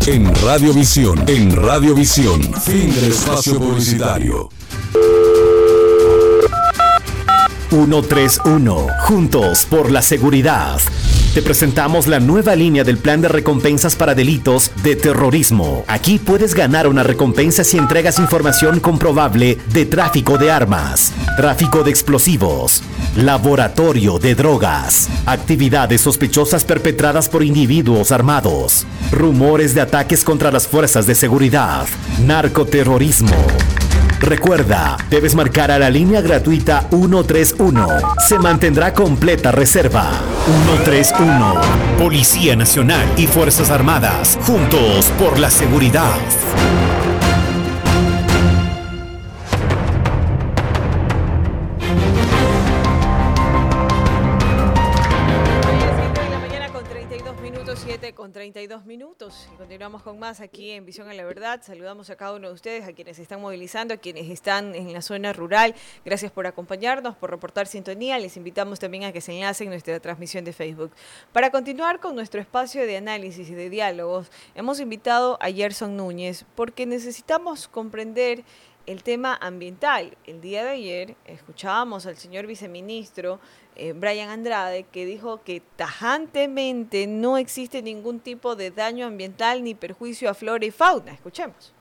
En Radiovisión, fin del espacio publicitario. 131, juntos por la seguridad. Te presentamos la nueva línea del plan de recompensas para delitos de terrorismo. Aquí puedes ganar una recompensa si entregas información comprobable de tráfico de armas, tráfico de explosivos, laboratorio de drogas, actividades sospechosas perpetradas por individuos armados, rumores de ataques contra las fuerzas de seguridad, narcoterrorismo. Recuerda, debes marcar a la línea gratuita 131. Se mantendrá completa reserva. 131. Policía Nacional y Fuerzas Armadas. Juntos por la seguridad. Con 32 minutos y continuamos con más aquí en Visión a la Verdad. Saludamos a cada uno de ustedes, a quienes se están movilizando, a quienes están en la zona rural. Gracias por acompañarnos, por reportar sintonía. Les invitamos también a que se enlacen nuestra transmisión de Facebook. Para continuar con nuestro espacio de análisis y de diálogos, hemos invitado a Gerson Núñez porque necesitamos comprender el tema ambiental. El día de ayer escuchábamos al señor viceministro Brian Andrade, que dijo que tajantemente no existe ningún tipo de daño ambiental ni perjuicio a flora y fauna. Escuchemos.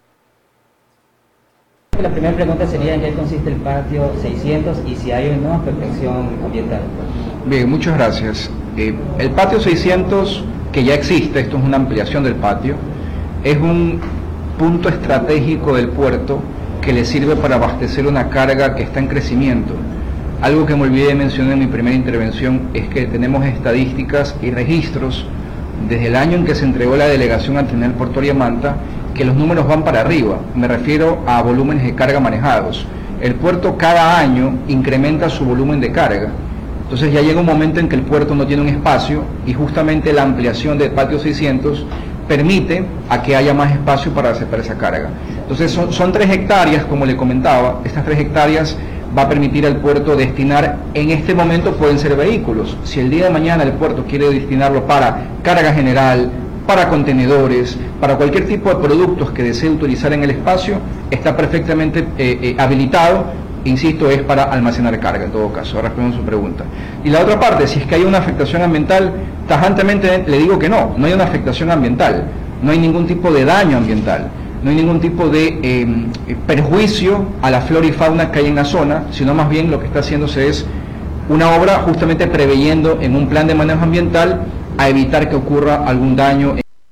La primera pregunta sería en qué consiste el patio 600 y si hay o no protección ambiental. Bien, muchas gracias. El patio 600, que ya existe, esto es una ampliación del patio, es un punto estratégico del puerto que le sirve para abastecer una carga que está en crecimiento. Algo que me olvidé de mencionar en mi primera intervención es que tenemos estadísticas y registros desde el año en que se entregó la delegación al Terminal Portuaria Manta, que los números van para arriba. Me refiero a volúmenes de carga manejados. El puerto cada año incrementa su volumen de carga. Entonces ya llega un momento en que el puerto no tiene un espacio y justamente la ampliación del patio 600 permite a que haya más espacio para aceptar esa carga. Entonces son 3 hectáreas, como le comentaba. Estas 3 hectáreas va a permitir al puerto destinar, en este momento pueden ser vehículos. Si el día de mañana el puerto quiere destinarlo para carga general, para contenedores, para cualquier tipo de productos que desee utilizar en el espacio, está perfectamente habilitado. Insisto, es para almacenar carga en todo caso. Ahora respondo su pregunta. Y la otra parte, si es que hay una afectación ambiental, tajantemente le digo que no hay una afectación ambiental, no hay ningún tipo de daño ambiental, no hay ningún tipo de perjuicio a la flora y fauna que hay en la zona, sino más bien lo que está haciéndose es una obra justamente preveyendo en un plan de manejo ambiental a evitar que ocurra algún daño.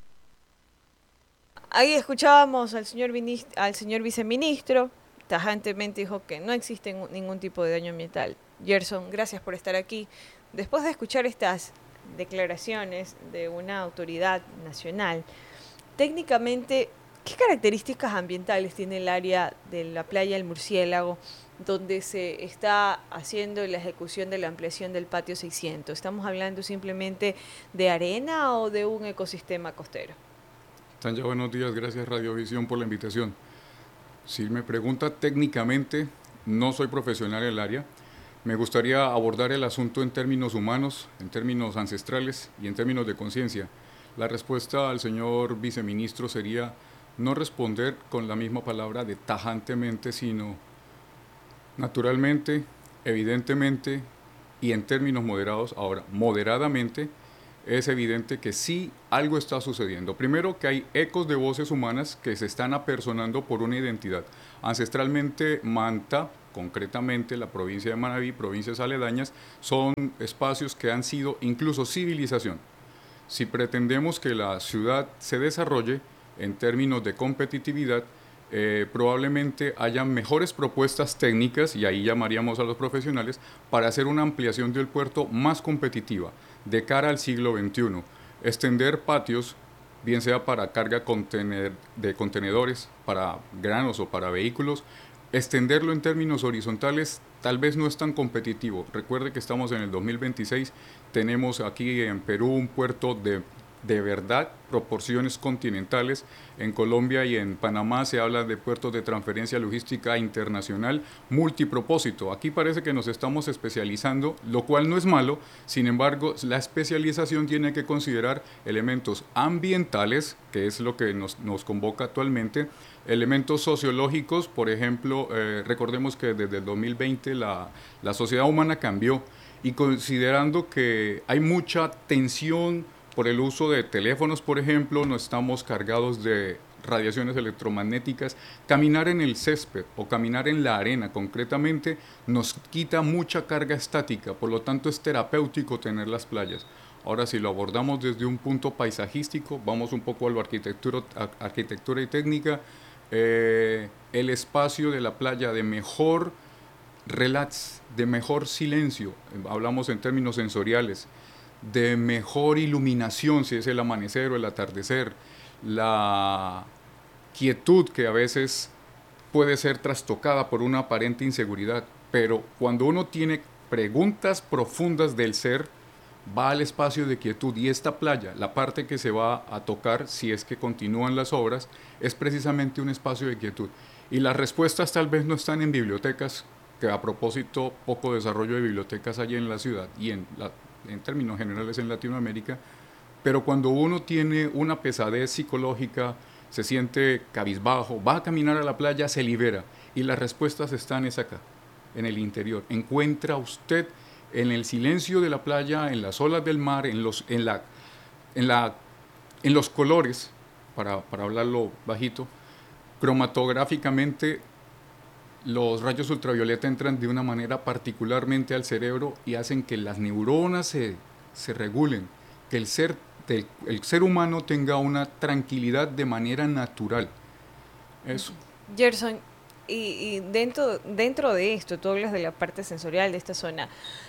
Ahí escuchábamos al señor viceministro. Tajantemente dijo que no existe ningún tipo de daño ambiental. Gerson, gracias por estar aquí. Después de escuchar estas declaraciones de una autoridad nacional, técnicamente, ¿qué características ambientales tiene el área de la playa del Murciélago donde se está haciendo la ejecución de la ampliación del patio 600? ¿Estamos hablando simplemente de arena o de un ecosistema costero? Tanya, buenos días. Gracias Radiovisión por la invitación. Si me pregunta técnicamente, no soy profesional en el área. Me gustaría abordar el asunto en términos humanos, en términos ancestrales y en términos de conciencia. La respuesta al señor viceministro sería no responder con la misma palabra de tajantemente, sino naturalmente, evidentemente y en términos moderados. Ahora, moderadamente, es evidente que sí algo está sucediendo. Primero, que hay ecos de voces humanas que se están apersonando por una identidad. Ancestralmente, Manta, concretamente la provincia de Manabí, provincias aledañas, son espacios que han sido incluso civilización. Si pretendemos que la ciudad se desarrolle en términos de competitividad, probablemente haya mejores propuestas técnicas, y ahí llamaríamos a los profesionales, para hacer una ampliación del puerto más competitiva de cara al siglo XXI. Extender patios, bien sea para carga de contenedores, para granos o para vehículos, extenderlo en términos horizontales tal vez no es tan competitivo. Recuerde que estamos en el 2026, tenemos aquí en Perú un puerto de de verdad proporciones continentales. En Colombia y en Panamá se habla de puertos de transferencia logística internacional multipropósito. Aquí parece que nos estamos especializando, lo cual no es malo. Sin embargo, la especialización tiene que considerar elementos ambientales, que es lo que nos convoca actualmente, elementos sociológicos. Por ejemplo, recordemos que desde el 2020 la sociedad humana cambió, y considerando que hay mucha tensión por el uso de teléfonos, por ejemplo, no estamos cargados de radiaciones electromagnéticas, caminar en el césped o caminar en la arena concretamente nos quita mucha carga estática, por lo tanto es terapéutico tener las playas. Ahora, si lo abordamos desde un punto paisajístico, vamos un poco a lo arquitectura y técnica, el espacio de la playa de mejor relax, de mejor silencio, hablamos en términos sensoriales, de mejor iluminación, si es el amanecer o el atardecer, la quietud que a veces puede ser trastocada por una aparente inseguridad, pero cuando uno tiene preguntas profundas del ser, va al espacio de quietud, y esta playa, la parte que se va a tocar si es que continúan las obras, es precisamente un espacio de quietud. Y las respuestas tal vez no están en bibliotecas, que a propósito poco desarrollo de bibliotecas hay en la ciudad y en términos generales en Latinoamérica, pero cuando uno tiene una pesadez psicológica, se siente cabizbajo, va a caminar a la playa, se libera, y las respuestas están acá, en el interior. Encuentra usted en el silencio de la playa, en las olas del mar, en los colores, para hablarlo bajito, cromatográficamente, los rayos ultravioleta entran de una manera particularmente al cerebro y hacen que las neuronas se regulen, que el ser humano tenga una tranquilidad de manera natural. Eso. Gerson, y dentro de esto, tú hablas de la parte sensorial de esta zona,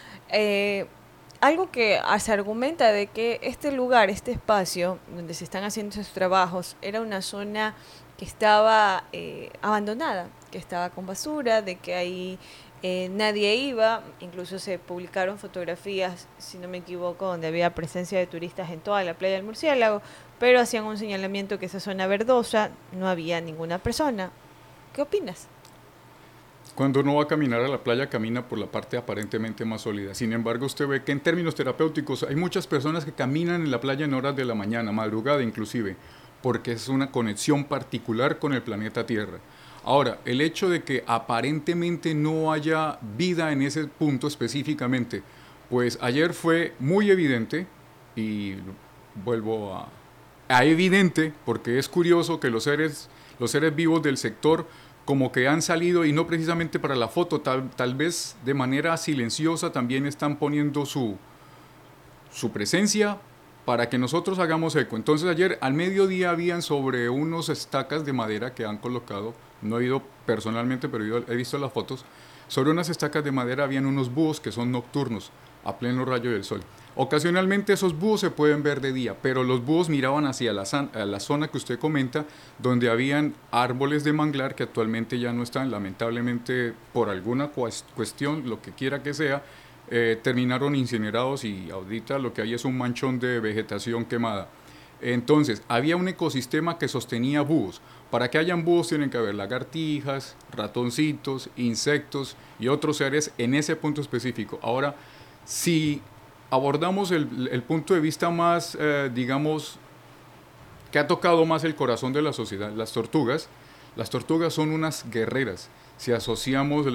algo que se argumenta de que este lugar, este espacio donde se están haciendo esos trabajos, era una zona que estaba abandonada, que estaba con basura, de que ahí nadie iba. Incluso se publicaron fotografías, si no me equivoco, donde había presencia de turistas en toda la playa del Murciélago, pero hacían un señalamiento que esa zona verdosa no había ninguna persona. ¿Qué opinas? Cuando uno va a caminar a la playa, camina por la parte aparentemente más sólida. Sin embargo, usted ve que en términos terapéuticos hay muchas personas que caminan en la playa en horas de la mañana, madrugada inclusive, porque es una conexión particular con el planeta Tierra. Ahora, el hecho de que aparentemente no haya vida en ese punto específicamente, pues ayer fue muy evidente, y vuelvo a evidente, porque es curioso que los seres vivos del sector como que han salido, y no precisamente para la foto, tal vez de manera silenciosa también están poniendo su presencia para que nosotros hagamos eco. Entonces ayer al mediodía habían sobre unos estacas de madera que han colocado, no he ido personalmente, pero he visto las fotos, sobre unas estacas de madera habían unos búhos que son nocturnos, a pleno rayo del sol. Ocasionalmente esos búhos se pueden ver de día, pero los búhos miraban hacia la zona que usted comenta, donde habían árboles de manglar que actualmente ya no están, lamentablemente por alguna cuestión, lo que quiera que sea, terminaron incinerados, y ahorita lo que hay es un manchón de vegetación quemada. Entonces, había un ecosistema que sostenía búhos. Para que hayan búhos tienen que haber lagartijas, ratoncitos, insectos y otros seres en ese punto específico. Ahora, si abordamos el punto de vista más, digamos, que ha tocado más el corazón de la sociedad, las tortugas son unas guerreras. Si asociamos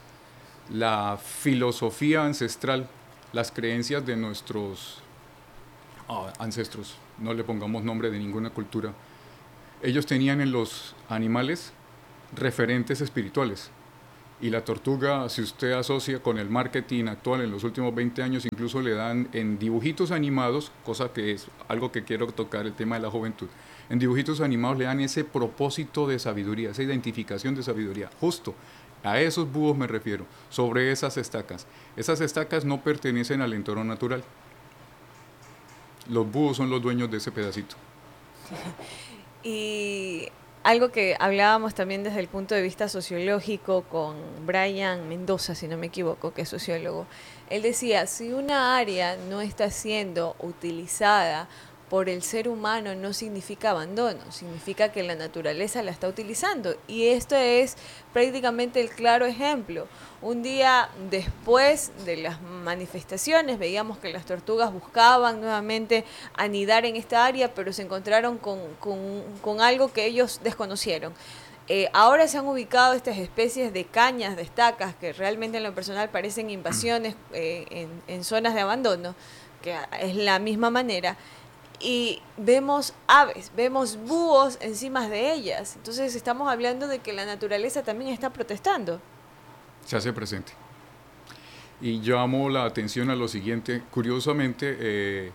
la filosofía ancestral, las creencias de nuestros ancestros, no le pongamos nombre de ninguna cultura, ellos tenían en los animales referentes espirituales. Y la tortuga, si usted asocia con el marketing actual en los últimos 20 años, incluso le dan en dibujitos animados, cosa que es algo que quiero tocar, el tema de la juventud. En dibujitos animados le dan ese propósito de sabiduría, esa identificación de sabiduría. Justo a esos búhos me refiero, sobre esas estacas. Esas estacas no pertenecen al entorno natural. Los búhos son los dueños de ese pedacito. Y algo que hablábamos también desde el punto de vista sociológico con Brian Mendoza, si no me equivoco, que es sociólogo. Él decía, si una área no está siendo utilizada por el ser humano no significa abandono, significa que la naturaleza la está utilizando. Y esto es prácticamente el claro ejemplo. Un día después de las manifestaciones veíamos que las tortugas buscaban nuevamente anidar en esta área, pero se encontraron con algo que ellos desconocieron. Ahora se han ubicado estas especies de cañas, de estacas, que realmente en lo personal parecen invasiones en zonas de abandono, que es la misma manera. Y vemos aves, vemos búhos encima de ellas. Entonces estamos hablando de que la naturaleza también está protestando. Se hace presente. Y llamo la atención a lo siguiente. Curiosamente,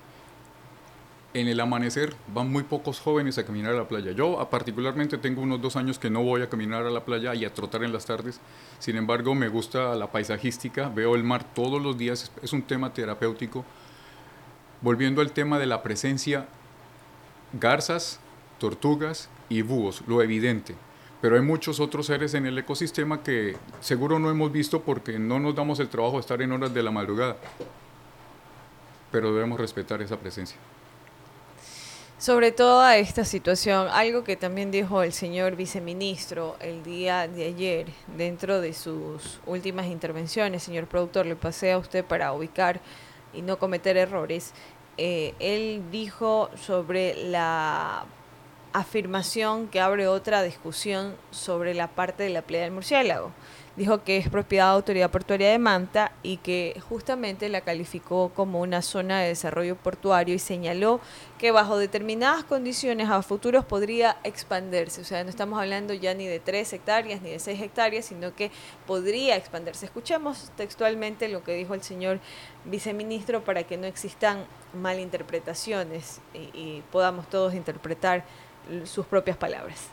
en el amanecer van muy pocos jóvenes a caminar a la playa. Yo particularmente tengo unos 2 años que no voy a caminar a la playa y a trotar en las tardes. Sin embargo, me gusta la paisajística, veo el mar todos los días, es un tema terapéutico. Volviendo al tema de la presencia, garzas, tortugas y búhos, lo evidente. Pero hay muchos otros seres en el ecosistema que seguro no hemos visto porque no nos damos el trabajo de estar en horas de la madrugada. Pero debemos respetar esa presencia. Sobre toda esta situación, algo que también dijo el señor viceministro el día de ayer, dentro de sus últimas intervenciones, señor productor, le pasé a usted para ubicar y no cometer errores. Él dijo sobre la afirmación que abre otra discusión sobre la parte de la playa del Murciélago. Dijo que es propiedad de la Autoridad Portuaria de Manta y que justamente la calificó como una zona de desarrollo portuario y señaló que bajo determinadas condiciones a futuros podría expandirse. O sea, no estamos hablando ya ni de 3 hectáreas ni de 6 hectáreas, sino que podría expandirse. Escuchemos textualmente lo que dijo el señor viceministro para que no existan malinterpretaciones y podamos todos interpretar sus propias palabras.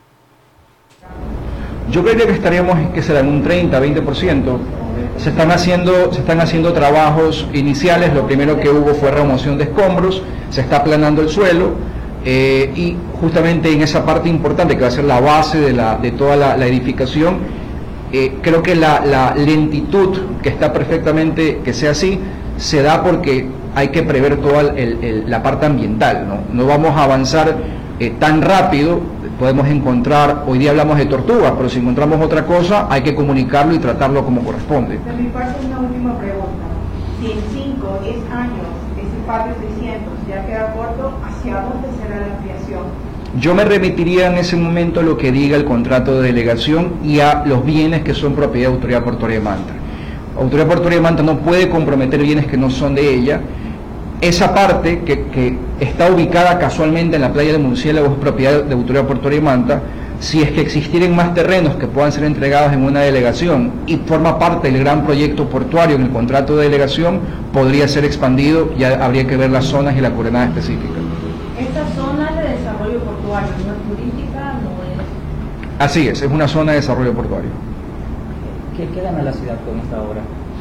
Yo creería que estaríamos, que serán un 30-20%. Se están haciendo trabajos iniciales. Lo primero que hubo fue remoción de escombros, se está aplanando el suelo y justamente en esa parte importante que va a ser la base de toda la edificación, creo que la lentitud, que está perfectamente que sea así, se da porque hay que prever toda la parte ambiental, ¿no? No vamos a avanzar tan rápido. Podemos encontrar, hoy día hablamos de tortugas, pero si encontramos otra cosa hay que comunicarlo y tratarlo como corresponde. De mi parte, una última pregunta. Si en 5 o 10 años ese patio 600 ya queda corto, ¿hacia dónde será la ampliación? Yo me remitiría en ese momento a lo que diga el contrato de delegación y a los bienes que son propiedad de Autoridad Portuaria de Manta. Autoridad Portuaria de Manta no puede comprometer bienes que no son de ella. Esa parte que está ubicada casualmente en la playa de Murciélago es propiedad de Autoridad Portuaria de Manta. Si es que existieran más terrenos que puedan ser entregados en una delegación y forma parte del gran proyecto portuario en el contrato de delegación, podría ser expandido, ya habría que ver las zonas y la coordenada específica. ¿Esta zona de desarrollo portuario no es turística? No es... Así es una zona de desarrollo portuario. ¿Qué gana la ciudad con esta obra?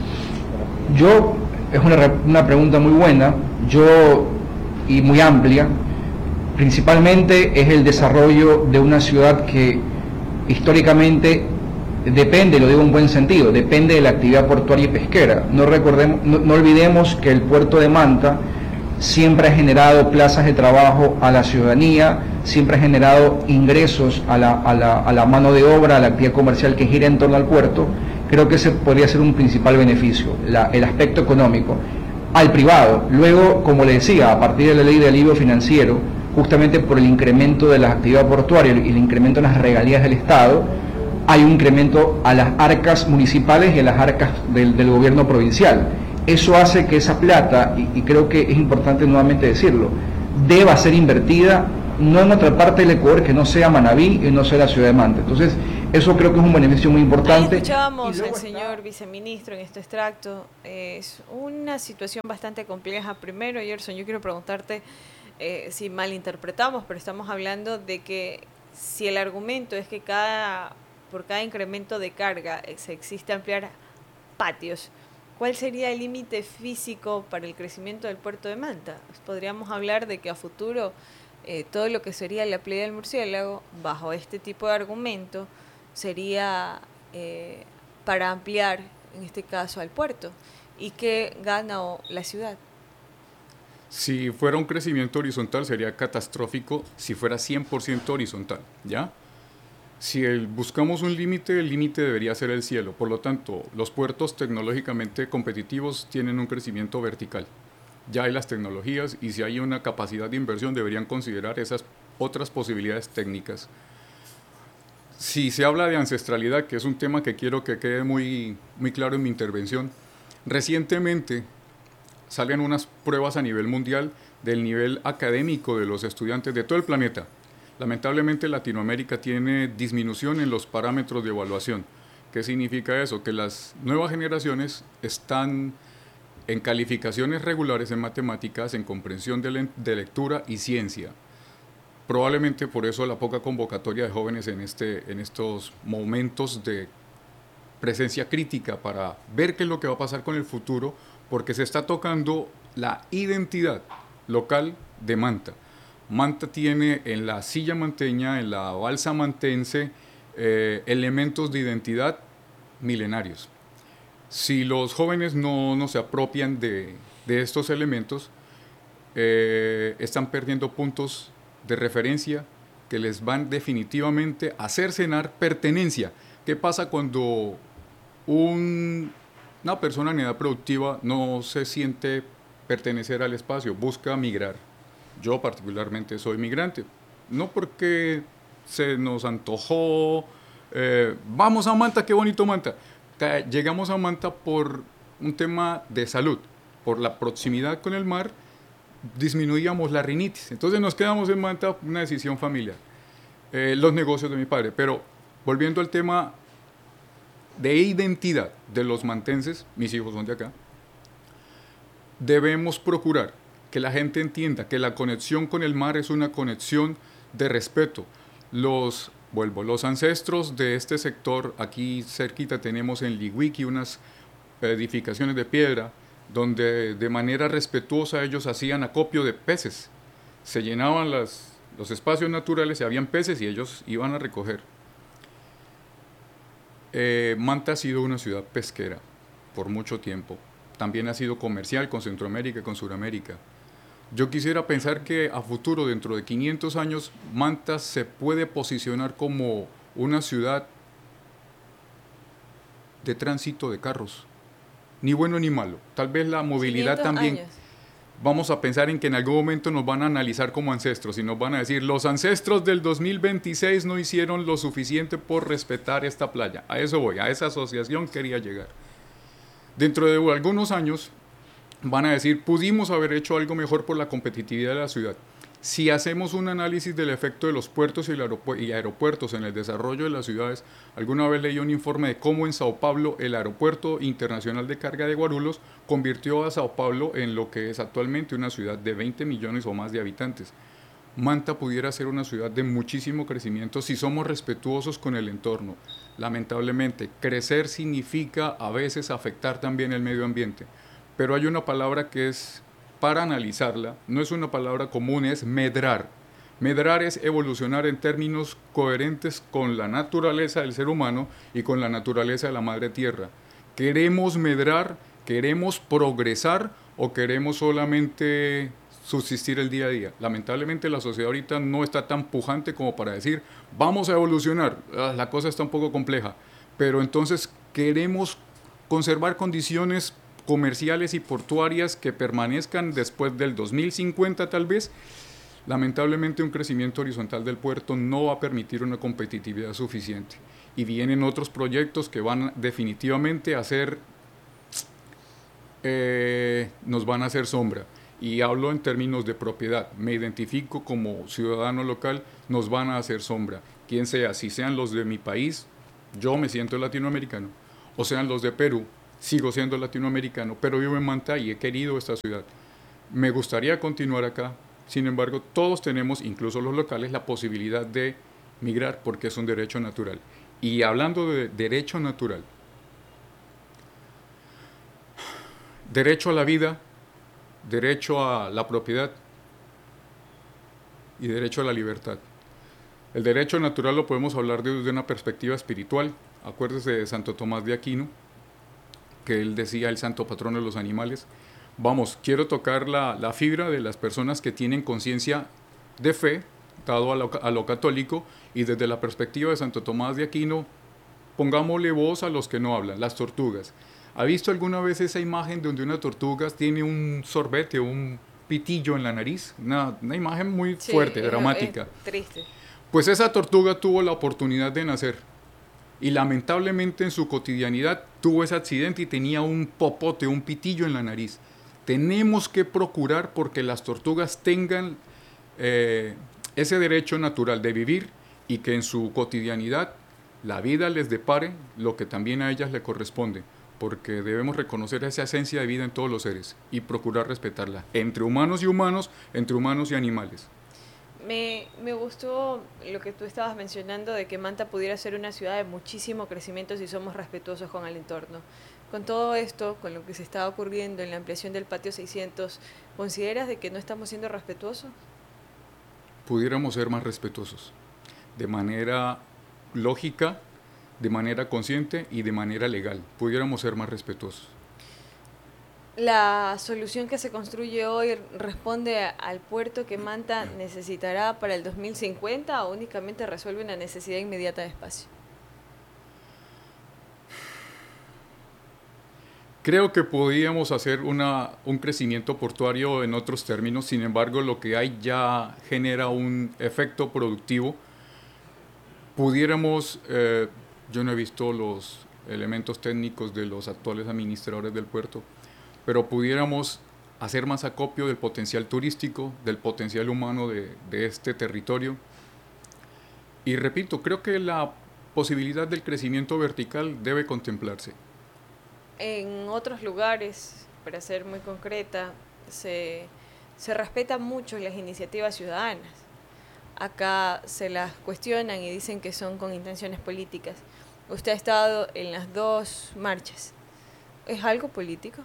Es una pregunta muy buena, y muy amplia. Principalmente es el desarrollo de una ciudad que históricamente depende, lo digo en buen sentido, depende de la actividad portuaria y pesquera. No olvidemos que el puerto de Manta siempre ha generado plazas de trabajo a la ciudadanía, siempre ha generado ingresos a la mano de obra, a la actividad comercial que gira en torno al puerto. Creo que ese podría ser un principal beneficio, el aspecto económico, al privado. Luego, como le decía, a partir de la ley de alivio financiero, justamente por el incremento de la actividad portuaria y el incremento en las regalías del Estado, hay un incremento a las arcas municipales y a las arcas del gobierno provincial. Eso hace que esa plata, y creo que es importante nuevamente decirlo, deba ser invertida no en otra parte del Ecuador que no sea Manabí y no sea la ciudad de Manta. Entonces, eso creo que es un beneficio muy importante. Ahí escuchábamos al señor viceministro en este extracto. Es una situación bastante compleja. Primero, Gerson, yo quiero preguntarte si malinterpretamos, pero estamos hablando de que si el argumento es que por cada incremento de carga se existe ampliar patios, ¿cuál sería el límite físico para el crecimiento del puerto de Manta? Podríamos hablar de que a futuro todo lo que sería la playa del Murciélago, bajo este tipo de argumento, sería para ampliar, en este caso, al puerto. ¿Y qué gana la ciudad? Si fuera un crecimiento horizontal sería catastrófico si fuera 100% horizontal, ¿ya? Si buscamos un límite, el límite debería ser el cielo. Por lo tanto, los puertos tecnológicamente competitivos tienen un crecimiento vertical. Ya hay las tecnologías y si hay una capacidad de inversión deberían considerar esas otras posibilidades técnicas. Si se habla de ancestralidad, que es un tema que quiero que quede muy claro en mi intervención, recientemente salen unas pruebas a nivel mundial del nivel académico de los estudiantes de todo el planeta. Lamentablemente Latinoamérica tiene disminución en los parámetros de evaluación. ¿Qué significa eso? Que las nuevas generaciones están en calificaciones regulares en matemáticas, en comprensión de lectura y ciencia. Probablemente por eso la poca convocatoria de jóvenes en estos momentos de presencia crítica para ver qué es lo que va a pasar con el futuro, porque se está tocando la identidad local de Manta. Manta tiene en la silla manteña, en la balsa mantense, elementos de identidad milenarios. Si los jóvenes no se apropian de estos elementos, están perdiendo puntos de referencia que les van definitivamente a hacer cenar pertenencia. ¿Qué pasa cuando una persona en edad productiva no se siente pertenecer al espacio, busca migrar? Yo particularmente soy migrante, no porque se nos antojó, vamos a Manta, qué bonito Manta. Llegamos a Manta por un tema de salud, por la proximidad con el mar, disminuíamos la rinitis, entonces nos quedamos en Manta, una decisión familiar, los negocios de mi padre. Pero volviendo al tema de identidad de los mantenses, mis hijos son de acá, debemos procurar que la gente entienda que la conexión con el mar es una conexión de respeto. Los ancestros de este sector, aquí cerquita tenemos en Lihuiqui unas edificaciones de piedra, donde de manera respetuosa ellos hacían acopio de peces. Se llenaban los espacios naturales y habían peces y ellos iban a recoger. Manta ha sido una ciudad pesquera por mucho tiempo. También ha sido comercial con Centroamérica y con Suramérica. Yo quisiera pensar que a futuro, dentro de 500 años, Manta se puede posicionar como una ciudad de tránsito de carros. Ni bueno ni malo. Tal vez la movilidad también. Años. Vamos a pensar en que en algún momento nos van a analizar como ancestros y nos van a decir, los ancestros del 2026 no hicieron lo suficiente por respetar esta playa. A eso voy, a esa asociación quería llegar. Dentro de algunos años van a decir, pudimos haber hecho algo mejor por la competitividad de la ciudad. Si hacemos un análisis del efecto de los puertos y aeropuertos en el desarrollo de las ciudades, alguna vez leí un informe de cómo en Sao Paulo el aeropuerto internacional de carga de Guarulhos convirtió a Sao Paulo en lo que es actualmente una ciudad de 20 millones o más de habitantes. Manta pudiera ser una ciudad de muchísimo crecimiento si somos respetuosos con el entorno. Lamentablemente, crecer significa a veces afectar también el medio ambiente, pero hay una palabra que es, para analizarla, no es una palabra común, es medrar. Medrar es evolucionar en términos coherentes con la naturaleza del ser humano y con la naturaleza de la madre tierra. ¿Queremos medrar? ¿Queremos progresar? ¿O queremos solamente subsistir el día a día? Lamentablemente la sociedad ahorita no está tan pujante como para decir, vamos a evolucionar. La cosa está un poco compleja. Pero entonces queremos conservar condiciones comerciales y portuarias que permanezcan después del 2050 tal vez. Lamentablemente un crecimiento horizontal del puerto no va a permitir una competitividad suficiente y vienen otros proyectos que van definitivamente a hacer, nos van a hacer sombra, y hablo en términos de propiedad, me identifico como ciudadano local, nos van a hacer sombra, quien sea, si sean los de mi país, yo me siento latinoamericano, o sean los de Perú, sigo siendo latinoamericano, pero vivo en Manta y he querido esta ciudad. Me gustaría continuar acá, sin embargo, todos tenemos, incluso los locales, la posibilidad de migrar porque es un derecho natural. Y hablando de derecho natural, derecho a la vida, derecho a la propiedad y derecho a la libertad. El derecho natural lo podemos hablar desde una perspectiva espiritual. Acuérdese de Santo Tomás de Aquino, que él decía el santo patrono de los animales. Vamos, quiero tocar la fibra de las personas que tienen conciencia de fe, dado a lo católico, y desde la perspectiva de Santo Tomás de Aquino, pongámosle voz a los que no hablan, las tortugas. ¿Ha visto alguna vez esa imagen donde una tortuga tiene un sorbete, un pitillo en la nariz? Una imagen muy fuerte, dramática. Es triste. Pues esa tortuga tuvo la oportunidad de nacer y lamentablemente en su cotidianidad tuvo ese accidente y tenía un popote, un pitillo en la nariz. Tenemos que procurar porque las tortugas tengan ese derecho natural de vivir y que en su cotidianidad la vida les depare lo que también a ellas le corresponde, porque debemos reconocer esa esencia de vida en todos los seres y procurar respetarla, entre humanos y humanos, entre humanos y animales. Me gustó lo que tú estabas mencionando de que Manta pudiera ser una ciudad de muchísimo crecimiento si somos respetuosos con el entorno. Con todo esto, con lo que se está ocurriendo en la ampliación del patio 600, ¿consideras de que no estamos siendo respetuosos? Pudiéramos ser más respetuosos, de manera lógica, de manera consciente y de manera legal. Pudiéramos ser más respetuosos. ¿La solución que se construye hoy responde al puerto que Manta necesitará para el 2050 o únicamente resuelve una necesidad inmediata de espacio? Creo que podíamos hacer un crecimiento portuario en otros términos, sin embargo lo que hay ya genera un efecto productivo. Pudiéramos, yo no he visto los elementos técnicos de los actuales administradores del puerto, pero pudiéramos hacer más acopio del potencial turístico, del potencial humano de este territorio. Y repito, creo que la posibilidad del crecimiento vertical debe contemplarse. En otros lugares, para ser muy concreta, se respetan mucho las iniciativas ciudadanas. Acá se las cuestionan y dicen que son con intenciones políticas. Usted ha estado en las dos marchas. ¿Es algo político?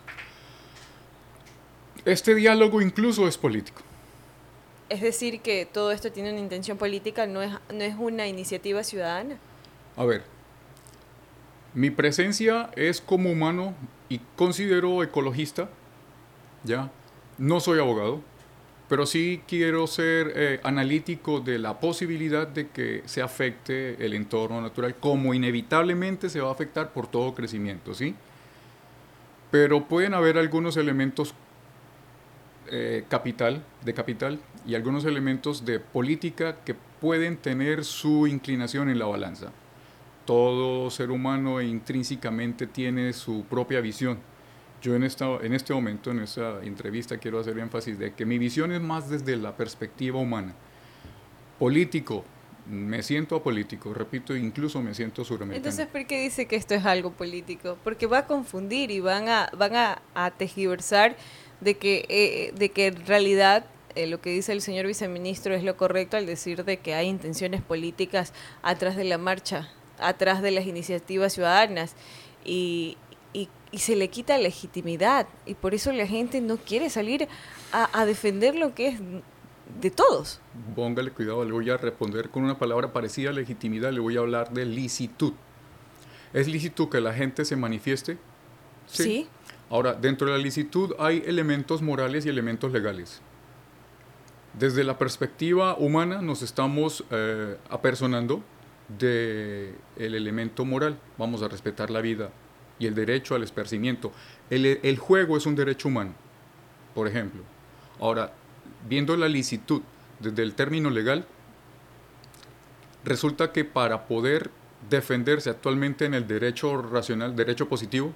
Este diálogo incluso es político. Es decir, que todo esto tiene una intención política, no es una iniciativa ciudadana. A ver, mi presencia es como humano y considero ecologista, ¿ya? No soy abogado, pero sí quiero ser analítico de la posibilidad de que se afecte el entorno natural, como inevitablemente se va a afectar por todo crecimiento, ¿sí? Pero pueden haber algunos elementos capital y algunos elementos de política que pueden tener su inclinación en la balanza. Todo ser humano intrínsecamente tiene su propia visión. Yo en este momento, en esta entrevista, quiero hacer énfasis de que mi visión es más desde la perspectiva humana. Político, me siento apolítico, repito, incluso me siento suramericano. Entonces, ¿por qué dice que esto es algo político? Porque va a confundir y van a tergiversar de que en realidad lo que dice el señor viceministro es lo correcto al decir de que hay intenciones políticas atrás de la marcha, atrás de las iniciativas ciudadanas y se le quita legitimidad y por eso la gente no quiere salir a defender lo que es de todos. Póngale cuidado, le voy a responder con una palabra parecida a legitimidad, le voy a hablar de licitud. ¿Es lícito que la gente se manifieste? Sí. Ahora, dentro de la licitud hay elementos morales y elementos legales. Desde la perspectiva humana nos estamos apersonando del elemento moral. Vamos a respetar la vida y el derecho al esparcimiento. El juego es un derecho humano, por ejemplo. Ahora, viendo la licitud desde el término legal, resulta que para poder defenderse actualmente en el derecho racional, derecho positivo,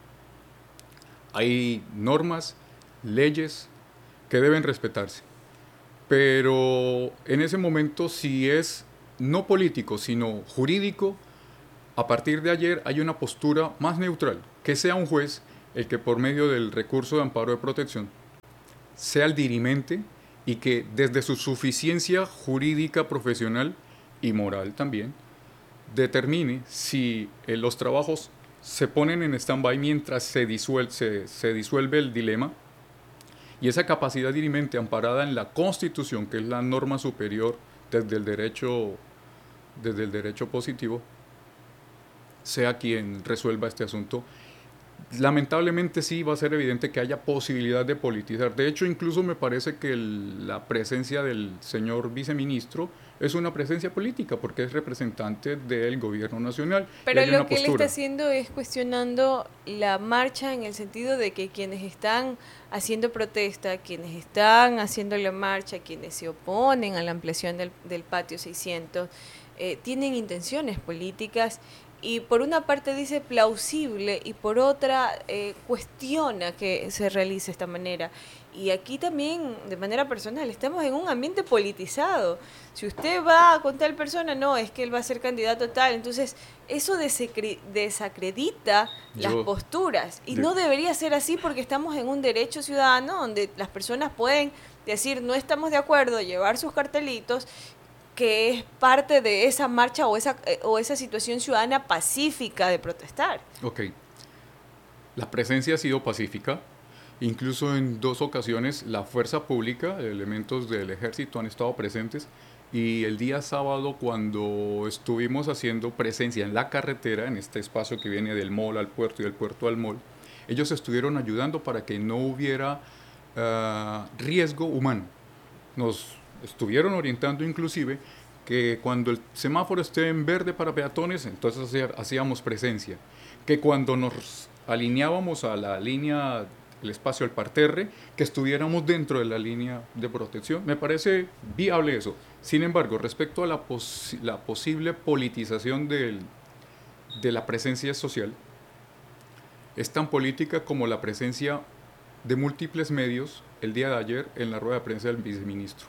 hay normas, leyes que deben respetarse. Pero en ese momento, si es no político, sino jurídico, a partir de ayer hay una postura más neutral, que sea un juez el que por medio del recurso de amparo de protección sea el dirimente y que desde su suficiencia jurídica, profesional y moral también, determine si los trabajos se ponen en stand-by mientras se disuelve el dilema, y esa capacidad dirimente amparada en la Constitución, que es la norma superior desde el derecho positivo, sea quien resuelva este asunto Lamentablemente sí va a ser evidente que haya posibilidad de politizar. De hecho, incluso me parece que la presencia del señor viceministro es una presencia política porque es representante del gobierno nacional. Pero lo que él está haciendo es cuestionando la marcha en el sentido de que quienes están haciendo protesta, quienes están haciendo la marcha, quienes se oponen a la ampliación del patio 600, tienen intenciones políticas. Y por una parte dice plausible y por otra cuestiona que se realice de esta manera. Y aquí también, de manera personal, estamos en un ambiente politizado. Si usted va con tal persona, no, es que él va a ser candidato tal. Entonces, eso desacredita las posturas. Y no debería ser así porque estamos en un derecho ciudadano donde las personas pueden decir no estamos de acuerdo, llevar sus cartelitos, que es parte de esa marcha o esa situación ciudadana pacífica de protestar. Ok. La presencia ha sido pacífica. Incluso en 2 ocasiones la fuerza pública, elementos del ejército han estado presentes. Y el día sábado, cuando estuvimos haciendo presencia en la carretera, en este espacio que viene del mall al puerto y del puerto al mall, ellos estuvieron ayudando para que no hubiera riesgo humano. Nos estuvieron orientando inclusive que cuando el semáforo esté en verde para peatones, entonces hacíamos presencia. Que cuando nos alineábamos a la línea, el espacio del parterre, que estuviéramos dentro de la línea de protección. Me parece viable eso. Sin embargo, respecto a la posible politización de la presencia social, es tan política como la presencia de múltiples medios el día de ayer en la rueda de prensa del viceministro.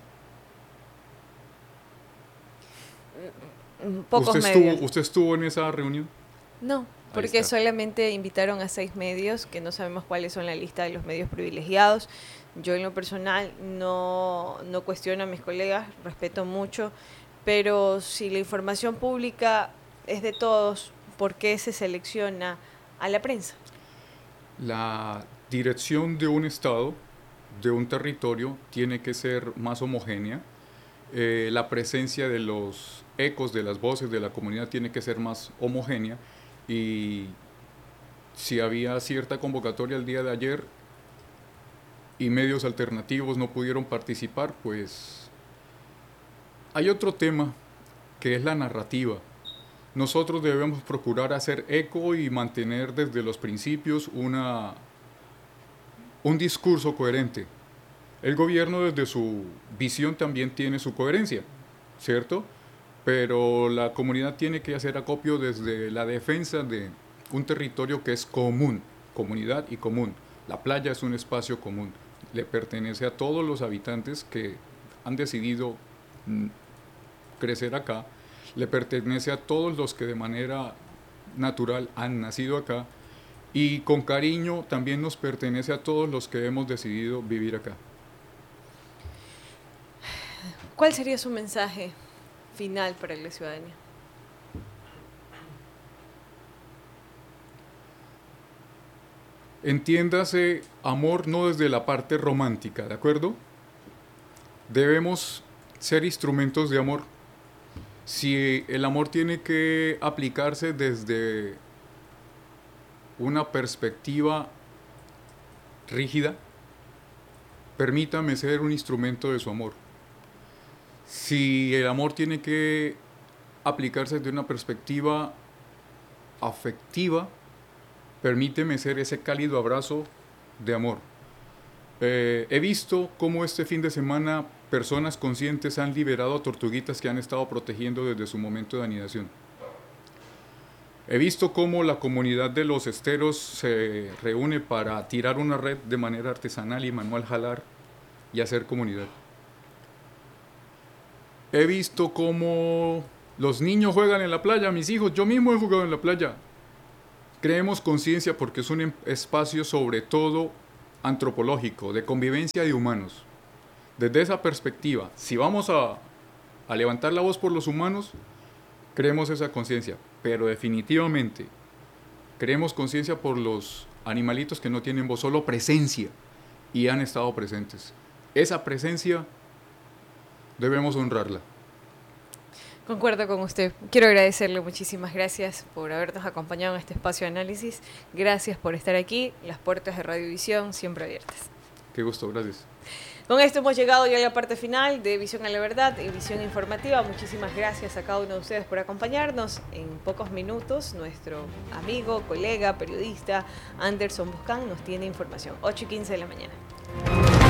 ¿Usted estuvo en esa reunión? No, porque solamente invitaron a 6 medios, que no sabemos cuáles son la lista de los medios privilegiados. Yo en lo personal no cuestiono a mis colegas, respeto mucho, pero si la información pública es de todos, ¿por qué se selecciona a la prensa? La dirección de un estado, de un territorio, tiene que ser más homogénea. La presencia de los ecos, de las voces de la comunidad tiene que ser más homogénea, y si había cierta convocatoria el día de ayer y medios alternativos no pudieron participar, pues hay otro tema que es la narrativa. Nosotros debemos procurar hacer eco y mantener desde los principios un discurso coherente. El gobierno desde su visión también tiene su coherencia, ¿cierto? Pero la comunidad tiene que hacer acopio desde la defensa de un territorio que es común, comunidad y común. La playa es un espacio común, le pertenece a todos los habitantes que han decidido crecer acá, le pertenece a todos los que de manera natural han nacido acá, y con cariño también nos pertenece a todos los que hemos decidido vivir acá. ¿Cuál sería su mensaje final para la ciudadanía? Entiéndase amor no desde la parte romántica, ¿de acuerdo? Debemos ser instrumentos de amor. Si el amor tiene que aplicarse desde una perspectiva rígida, permítame ser un instrumento de su amor. Si el amor tiene que aplicarse desde una perspectiva afectiva, permíteme ser ese cálido abrazo de amor. He visto cómo este fin de semana personas conscientes han liberado a tortuguitas que han estado protegiendo desde su momento de anidación. He visto cómo la comunidad de los esteros se reúne para tirar una red de manera artesanal y manual, jalar y hacer comunidad. He visto cómo los niños juegan en la playa, mis hijos, yo mismo he jugado en la playa. Creemos conciencia porque es un espacio sobre todo antropológico, de convivencia de humanos. Desde esa perspectiva, si vamos a levantar la voz por los humanos, creemos esa conciencia, pero definitivamente creemos conciencia por los animalitos que no tienen voz, solo presencia, y han estado presentes. Esa presencia debemos honrarla. Concuerdo con usted. Quiero agradecerle, muchísimas gracias por habernos acompañado en este espacio de análisis. Gracias por estar aquí. Las puertas de Radiovisión siempre abiertas. Qué gusto, gracias. Con esto hemos llegado ya a la parte final de Visión a la Verdad y Visión Informativa. Muchísimas gracias a cada uno de ustedes por acompañarnos. En pocos minutos, nuestro amigo, colega, periodista Anderson Buscán nos tiene información. 8:15 de la mañana.